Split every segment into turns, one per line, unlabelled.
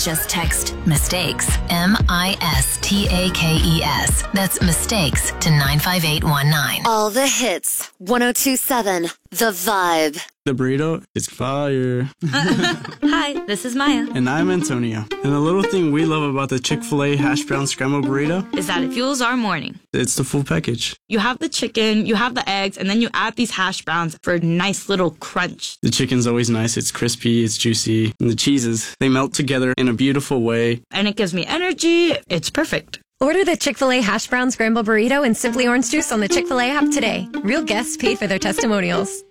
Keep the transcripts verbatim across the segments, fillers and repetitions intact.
Just text mistakes, M I S T A K E S. That's mistakes to nine five eight one nine.
All the hits. one oh two point seven The Vibe.
The burrito is fire.
Hi, this is Maya.
And I'm Antonio. And the little thing we love about the Chick-fil-A hash brown scrambled burrito
is that it fuels our morning.
It's the full package.
You have the chicken, you have the eggs, and then you add these hash browns for a nice little crunch.
The chicken's always nice. It's crispy, it's juicy. And the cheeses, they melt together in a beautiful way.
And it gives me energy. It's perfect.
Order the Chick-fil-A hash brown scrambled burrito and Simply Orange Juice on the Chick-fil-A app today. Real guests pay for their testimonials.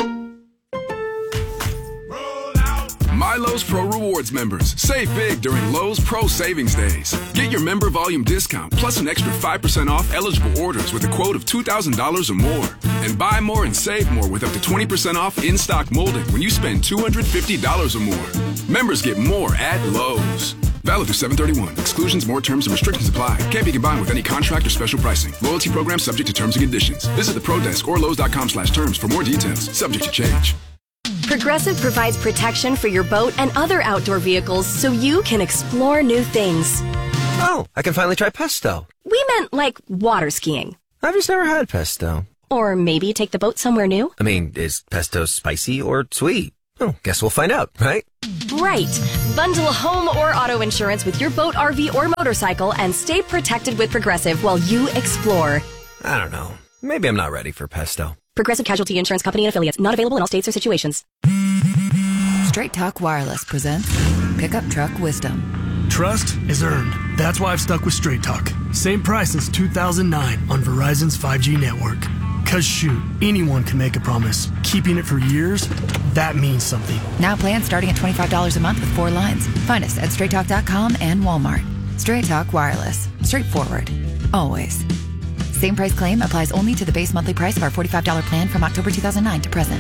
My Lowe's Pro Rewards members, save big during Lowe's Pro Savings Days. Get your member volume discount plus an extra five percent off eligible orders with a quote of two thousand dollars or more. And buy more and save more with up to twenty percent off in-stock molding when you spend two hundred fifty dollars or more. Members get more at Lowe's. Valid through seven thirty-one. Exclusions, more terms, and restrictions apply. Can't be combined with any contract or special pricing. Loyalty program subject to terms and conditions. Visit the Pro Desk or Lowe's.com slash terms for more details. Subject to change.
Progressive provides protection for your boat and other outdoor vehicles so you can explore new things.
Oh, I can finally try pesto.
We meant like water skiing.
I've just never had pesto.
Or maybe take the boat somewhere new.
I mean, is pesto spicy or sweet? Oh, guess we'll find out, right?
Right. Bundle home or auto insurance with your boat, R V, or motorcycle and stay protected with Progressive while you explore.
I don't know. Maybe I'm not ready for pesto.
Progressive Casualty Insurance Company and Affiliates. Not available in all states or situations.
Straight Talk Wireless presents Pickup Truck Wisdom.
Trust is earned. That's why I've stuck with Straight Talk. Same price since two thousand nine on Verizon's five G network. Cause shoot, anyone can make a promise. Keeping it for years, that means something.
Now plans starting at twenty-five dollars a month with four lines. Find us at straight talk dot com and Walmart. Straight Talk Wireless. Straightforward. Always. Same price claim applies only to the base monthly price of our forty-five dollars plan from October two thousand nine to present.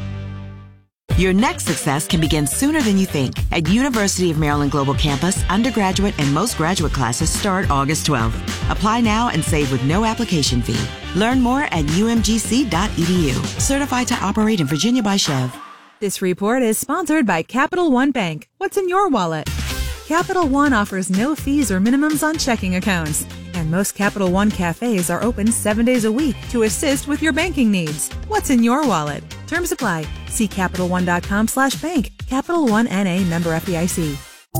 Your next success can begin sooner than you think. At University of Maryland Global Campus, undergraduate and most graduate classes start August twelfth. Apply now and save with no application fee. Learn more at u m g c dot e d u. Certified to operate in Virginia by Chev.
This report is sponsored by Capital One Bank. What's in your wallet? Capital One offers no fees or minimums on checking accounts. And most Capital One cafes are open seven days a week to assist with your banking needs. What's in your wallet? Terms apply. See Capital One dot com slash bank. Capital One N A member F D I C.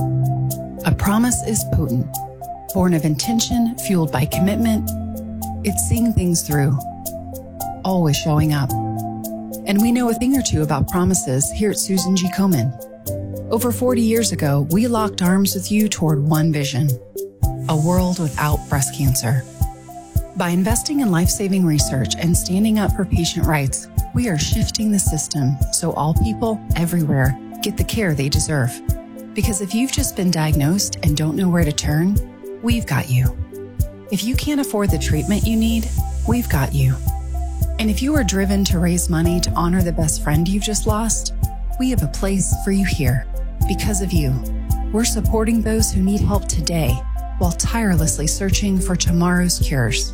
A promise is potent. Born of intention, fueled by commitment. It's seeing things through. Always showing up. And we know a thing or two about promises here at Susan G. Komen. Over forty years ago, we locked arms with you toward one vision. A world without breast cancer. By investing in life-saving research and standing up for patient rights, we are shifting the system so all people everywhere get the care they deserve. Because if you've just been diagnosed and don't know where to turn, we've got you. If you can't afford the treatment you need, we've got you. And if you are driven to raise money to honor the best friend you've just lost, we have a place for you here. Because of you, we're supporting those who need help today while tirelessly searching for tomorrow's cures.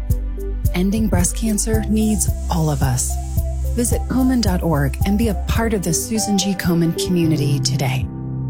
Ending breast cancer needs all of us. Visit Komen dot org and be a part of the Susan G. Komen community today.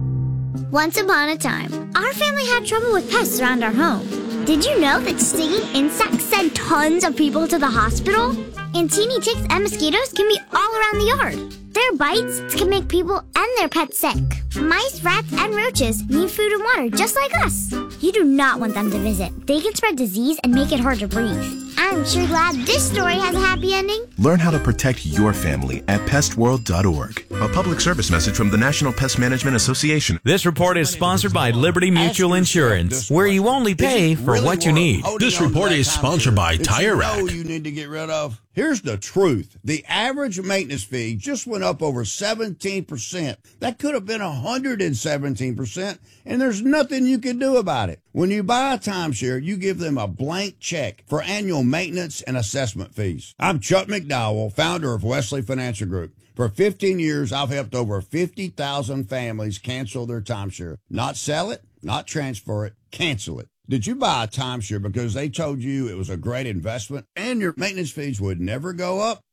Once upon a time, our family had trouble with pests around our home. Did you know that stinging insects send tons of people to the hospital? And teeny ticks and mosquitoes can be all around the yard. Their bites can make people and their pets sick. Mice, rats, and roaches need food and water just like us. You do not want them to visit. They can spread disease and make it hard to breathe. I'm sure glad this story has a happy ending.
Learn how to protect your family at pest world dot org. A public service message from the National Pest Management Association.
This report is sponsored by Liberty Mutual Insurance, where you only pay for what you need.
This report is sponsored by Tire Rack.
You need to get rid of. Here's the truth. The average maintenance fee just went up over seventeen percent. That could have been one hundred seventeen percent, and there's nothing you can do about it. When you buy a timeshare, you give them a blank check for annual maintenance and assessment fees. I'm Chuck McDowell, founder of Wesley Financial Group. For fifteen years, I've helped over fifty thousand families cancel their timeshare. Not sell it, not transfer it, cancel it. Did you buy a timeshare because they told you it was a great investment and your maintenance fees would never go up?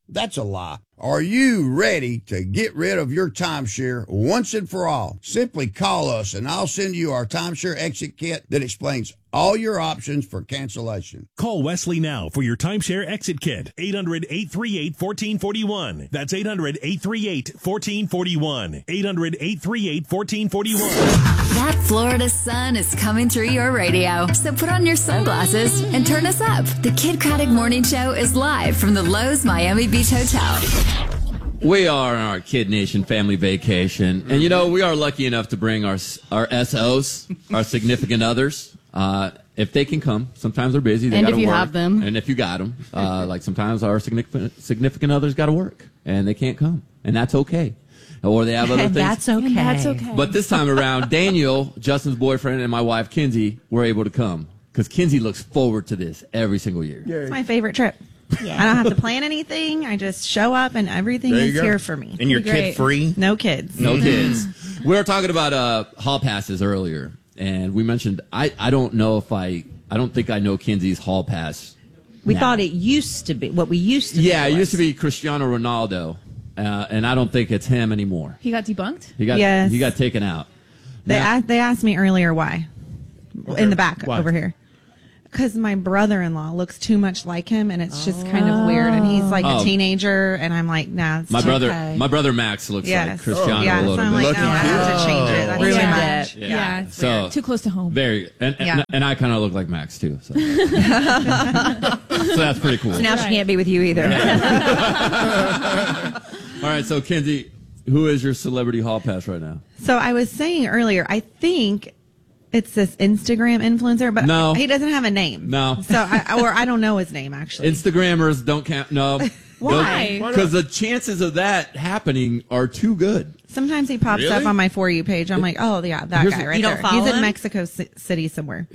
That's a lie. Are you ready to get rid of your timeshare once and for all? Simply call us and I'll send you our timeshare exit kit that explains all your options for cancellation.
Call Wesley now for your timeshare exit kit. eight hundred, eight three eight, one four four one. That's eight hundred, eight three eight, one four four one. eight hundred, eight three eight, one four four one.
That Florida sun is coming through your radio, so put on your sunglasses and turn us up. The Kid Craddock Morning Show is live from the Lowe's Miami Beach Hotel.
We are on our Kid Nation family vacation, and you know, we are lucky enough to bring our our S Os, our significant others, uh, if they can come. Sometimes they're busy, they
And
gotta
if you
work.
have them.
And if you got them. Uh, like sometimes our significant, significant others got to work, and they can't come, and that's okay. Or they have other things.
That's okay.
And that's okay.
But this time around, Daniel, Justin's boyfriend, and my wife, Kinsey, were able to come, because Kinsey looks forward to this every single year.
It's my favorite trip. Yeah. I don't have to plan anything. I just show up and everything
There you
is
go.
here for me.
And you're
Great.
kid-free?
No kids.
No
Mhm.
kids. We were talking about uh, hall passes earlier, and we mentioned I, I don't know if I I don't think I know Kinsey's hall pass.
We
now.
thought it used to be what we used to
Yeah,
do
it used to be Cristiano Ronaldo, uh, and I don't think it's him anymore.
He got debunked?
He got
Yes.
he got taken out.
They,
Now-
a- they asked me earlier why. In the back
Why?
over here. Because my brother-in-law looks too much like him, and it's just kind of weird. And he's like
Oh.
a teenager, and I'm like, nah, it's
My
too
brother,
okay.
my brother Max looks
Yes.
like Cristiano
Oh. Yeah,
a little
so I'm
bit.
like, no, I have to change it. That's
Really
too
bad.
much.
Yeah.
Yeah, it's
So-
weird. Too close to home.
Very, and, and,
Yeah.
and I kind of look like Max too. So, so that's pretty cool.
So now she can't be with you either.
All right, so Kinsey, who is your celebrity hall pass right now?
So I was saying earlier, I think it's this Instagram influencer, but
No.
he doesn't have a name.
No.
So I, or I don't know his name actually.
Instagrammers don't count. No.
Why?
Because the chances of that happening are too good.
Sometimes he pops
Really?
up on my For You page. I'm like, oh yeah, that
Here's
guy
the-
right
You don't
there.
follow
He's in
him?
Mexico C- City somewhere.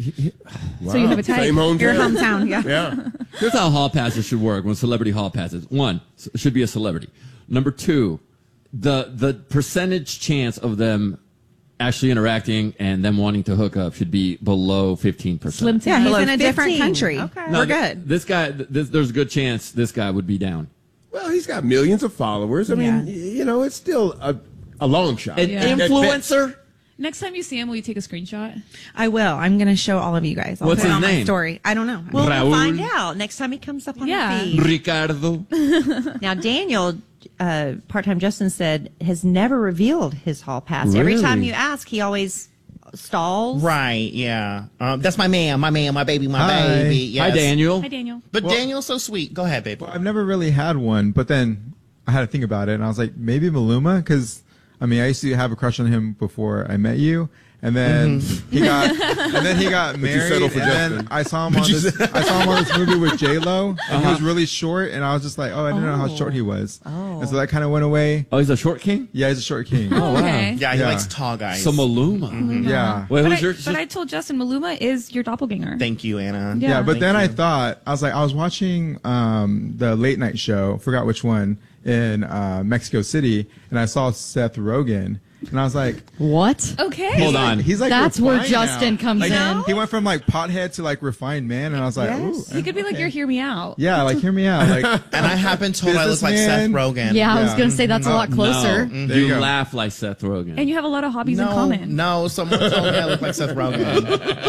So you have a type.
Same hometown.
Your hometown, yeah.
Yeah. Here's how hall passes should work when celebrity hall passes. One, s- should be a celebrity. Number two, the the percentage chance of them actually interacting and them wanting to hook up should be below fifteen percent.
Slim to Yeah, he's below in a different
fifteen.
country.
Okay.
No,
We're
th-
good.
This guy, th- this, there's a good chance this guy would be down.
Well, he's got millions of followers. I mean, y- you know, it's still a, a long shot.
An
Yeah.
influencer?
Next time you see him, will you take a screenshot?
I will. I'm going to show all of you guys. I'll
What's
put it
his
on my
name?
story. I don't know.
Well,
Raul.
we'll find out next time he comes up on
Yeah.
the feed.
Ricardo.
Now, Daniel, uh, part-time Justin said, has never revealed his hall pass. Every
Really?
time you ask, he always stalls.
Right, yeah. Um, that's my man, my man, my baby, my
Hi.
baby. Yes.
Hi, Daniel.
Hi, Daniel.
But
Well-
Daniel's so sweet. Go ahead, baby.
Well, I've never really had one, but then I had to think about it, and I was like, maybe Maluma, because I mean, I used to have a crush on him before I met you, and then
Mhm.
he got, and then he got
you
married,
settled for
and then
Justin.
I saw him
But
on
you
this,
said-
I saw him on this movie with J Lo, and he
Uh-huh.
was really short, and I was just like, oh, I didn't know how short he was,
Oh.
and so that kind of went away.
Oh, he's a short king?
Yeah, he's a short king.
Oh, wow. Okay.
Yeah, he likes tall guys.
So Maluma.
Mhm. Yeah.
Wait,
but,
who's
I,
your?
but I told Justin Maluma is your doppelganger.
Thank you, Anna.
Yeah.
Yeah, but
Thank
then I
you.
thought, I was like, I was watching um, the late night show, forgot which one, in uh, Mexico City, and I saw Seth Rogen, and I was like,
What? Okay.
he's like- He's like,
That's where
refined
Justin
now.
comes
Like,
in.
He went from like pothead to like refined man, and I was like, ooh.
He could be like, your hear me out.
Yeah, like hear me out. Like,
And I happen told I look like Seth
Businessman.
Rogen.
Yeah, I was going to say that's a lot closer.
No,
There you
you
go.
laugh like Seth Rogen.
And you have a lot of hobbies
no,
in common.
No, someone told me I look like Seth Rogen.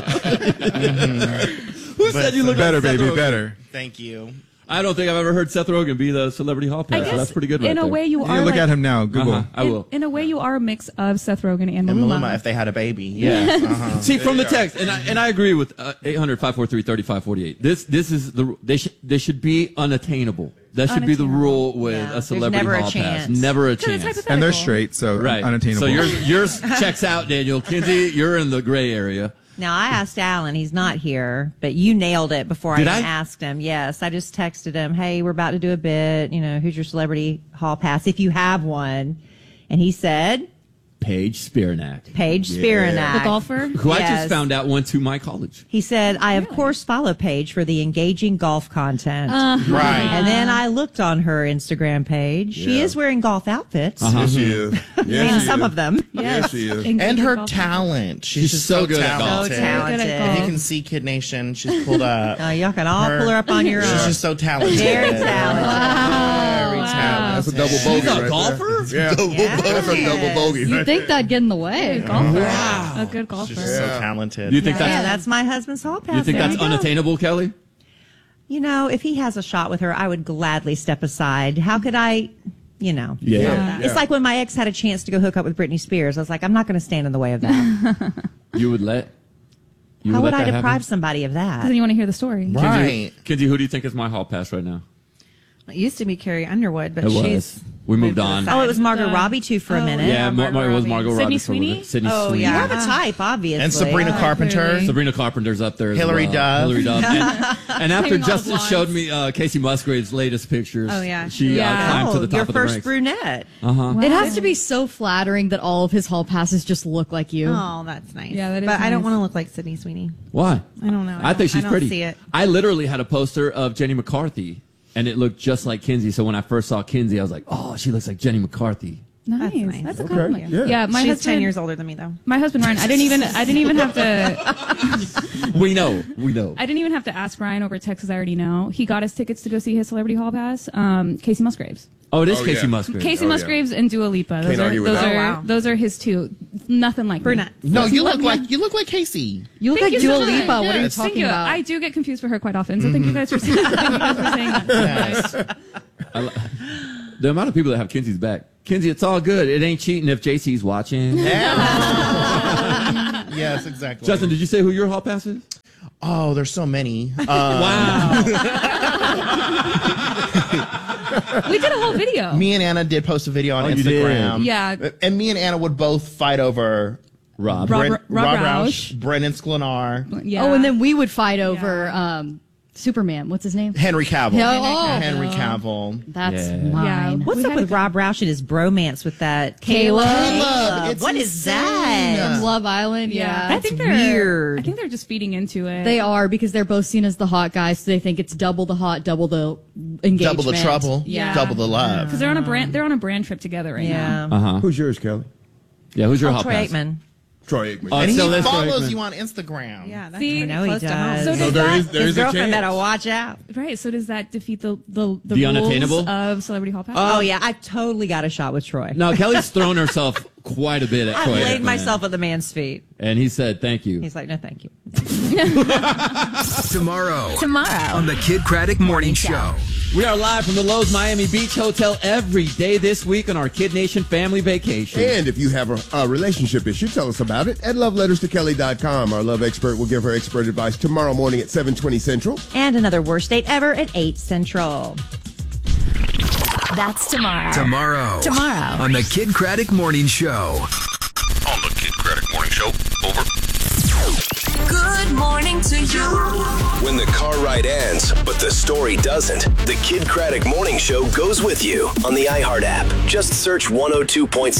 Who said you look
better,
like Seth
baby,
Rogen?
better.
Thank you.
I don't think I've ever heard Seth Rogen be the celebrity hall
I
pass.
guess
So that's pretty good right
in a
there.
way you
Yeah,
are
look
like,
at him now. Google.
Uh-huh, I
in,
will.
in a way you are a mix of Seth Rogen and
And
Maluma.
Maluma, if they had a baby.
Yeah.
Yes. Uh-huh.
See, from the text, and I, and I agree with uh, eight hundred, five four three, three five four eight. This this is the they should they should be unattainable. That should be the rule with
Yeah,
a
there's
celebrity
never a
hall pass.
chance.
Never a
'Cause it's
chance.
hypothetical.
And they're straight, so
Right.
unattainable.
So yours yours checks out, Daniel. Kinsey, you're in the gray area.
Now, I asked Alan, he's not here, but you nailed it before
Did
I even
I?
asked him. Yes, I just texted him, hey, we're about to do a bit. You know, who's your celebrity hall pass, if you have one? And he said,
Paige Spiranak.
Paige
Yeah.
Spiranak.
The golfer?
Who I
Yes.
just found out went to my college.
He said, I, of course, follow Paige for the engaging golf content.
Uh-huh.
Right.
And then I looked on her Instagram page. She
Yeah.
is wearing golf outfits.
Uh-huh.
Yes, she is. Yes,
And
she
some
is.
of them.
Yes, she is.
And her
golf.
talent. She's,
She's
just
so
so,
good at golf.
talented.
So talented.
Good at
If you
golf.
can see Kid Nation, she's pulled up.
Oh, y'all can all pull her up on your
She's
own.
just so talented.
Very talented.
Very
That's a double bogey.
She's a
right
golfer?
There. Yeah.
Double Yeah.
That's a double bogey.
You'd
right
think that'd get in the way. Good golfer.
Wow.
A good golfer.
She's so talented.
Do you think
Yeah,
that's
that's my husband's hall pass.
you think
There
that's
you go.
unattainable, Kelly?
You know, if he has a shot with her, I would gladly step aside. How could I, you know?
Yeah.
Yeah. It's
Yeah.
like when my ex had a chance to go hook up with Britney Spears. I was like, I'm not going to stand in the way of that.
You would let. You
How would
let
I
that
deprive
happen?
somebody of that?
Then you want to hear the story.
Kinsey, Kinsey, who do you think is my hall pass right now?
It used to be Carrie Underwood, but
It
she's
was. We moved on.
Oh, it was Margot
Uh,
Robbie too for a
oh,
minute.
Yeah, Mar- Mar- it was Margot
Sydney
Robbie.
Sweeney?
Sydney
Oh,
Sweeney.
yeah. You have a type, obviously.
And Sabrina
Oh,
Carpenter.
clearly.
Sabrina Carpenter's up there as
Hillary
well.
Duff.
Hillary Duff. And, and after
Naming all the
Justin
blondes.
showed me uh, Casey Musgrave's latest pictures,
Oh, yeah.
she
Yeah.
uh, climbed to the
Oh,
top
your
of the
first
ranks.
brunette.
Uh-huh.
Wow.
It has to be so flattering that all of his hall passes just look like you.
Oh, that's nice.
Yeah, that is
But I don't
nice.
want to look like Sydney Sweeney.
Why?
I don't know.
I,
I
think
don't-
she's
I don't
pretty.
see it.
I literally had a poster of Jenny McCarthy, and it looked just like Kinsey. So when I first saw Kinsey, I was like, "Oh, she looks like Jenny McCarthy."
Nice.
That's nice.
That's a
Okay,
compliment.
yeah.
Yeah, my
She's
husband.
ten years older than me, though.
My husband Ryan. I didn't even. I didn't even have to.
We know. We know.
I didn't even have to ask Ryan over text because I already know. He got us tickets to go see his Celebrity Hall Pass. Um, Casey Musgraves.
Oh, it is
Oh,
Casey
yeah.
Musgraves.
Casey
Oh, yeah.
Musgraves and Dua Lipa. Those
Can't
are
argue with
those
that.
are
Oh, wow.
those are his two. Nothing like
Brunette.
me.
No, you
Love
look
me.
like you look like Casey.
You look
Thank
like
you so
Dua
much.
Lipa. What are you
Yes.
Thank
talking
you.
about?
I do get confused for her quite often, so thank you guys for saying, thank you guys for saying that.
Yes.
I li- the amount of people that have Kinsey's back. Kinsey, it's all good. It ain't cheating if J C's watching.
Yes, exactly.
Justin, did you say who your hall pass is?
Oh, there's so many. Uh,
Wow.
We did a whole video.
Me and Anna did post a video on
Oh, you did?
Instagram.
Yeah.
And me and Anna would both fight over
Rob.
Rob-
Bren-
Rob
Roush,
Roush.
Brennan Sklenar,
Yeah.
Oh, and then we would fight over um, Superman. What's his name?
Henry Cavill.
Yeah, oh.
Henry Cavill.
That's
Yeah.
mine.
Yeah.
What's
We
up
had
with
a-
Rob Roush and his bromance with that
Caleb.
Caleb, it's
What is
insane.
that?
From Love Island. Yeah.
I think they're
weird.
I think they're just feeding into it.
They are because they're both seen as the hot guys, so they think it's double the hot, double the engagement.
Double the trouble.
Yeah.
Double the love.
because they're on a brand. They're on a brand trip together right now.
Yeah.
Uh-huh.
Who's yours, Kelly?
Yeah, who's your
Oh,
hall
Troy
pass?
Aikman.
Troy Aikman.
Oh,
And he
still is Troy
follows
Aikman.
you on Instagram.
Yeah, that's
See?
I know he
close to home.
does.
So
So
does
there
that,
is there
His
is a
girlfriend
chance.
better watch out.
right? So does that defeat the the the,
The
rules
unattainable?
of Celebrity Hall Pass?
Oh, yeah. I totally got a shot with Troy.
No, Kelly's thrown herself quite a bit at
I
Troy
laid
Aikman.
myself at the man's feet.
And he said, thank you.
He's like, no, thank you.
Tomorrow.
Tomorrow.
On the Kid Craddock Morning Show.
We are live from the Lowe's Miami Beach Hotel every day this week on our Kid Nation family vacation.
And if you have a, a relationship issue, tell us about it at love letters to kelly dot com. Our love expert will give her expert advice tomorrow morning at seven twenty Central.
And another worst date ever at eight Central.
That's tomorrow.
Tomorrow.
Tomorrow.
On the Kid Craddock Morning Show.
On the Kid Craddock Morning Show. Over.
Good morning to you.
When the car ride ends, but the story doesn't, the Kid Craddock Morning Show goes with you on the iHeart app. Just search one oh two point